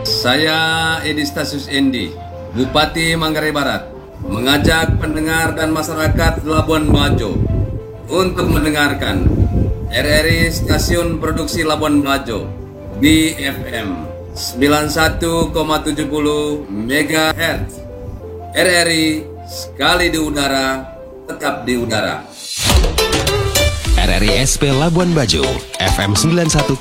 Saya Edi Stasius Endi, Bupati Manggarai Barat, mengajak pendengar dan masyarakat Labuan Bajo untuk mendengarkan RRI Stasiun Produksi Labuan Bajo di FM 91,70 MHz. RRI sekali di udara, tetap di udara. RRI SP Labuan Bajo, FM 91,70